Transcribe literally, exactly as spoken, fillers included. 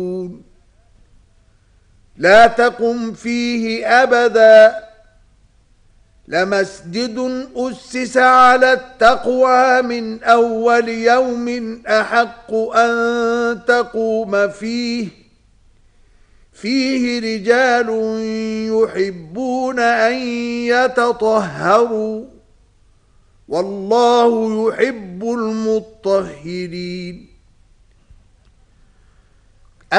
لا تقم فيه أبدا لمسجد أسس على التقوى من أول يوم أحق أن تقوم فيه فيه رجال يحبون أن يتطهروا والله يحب المطهرين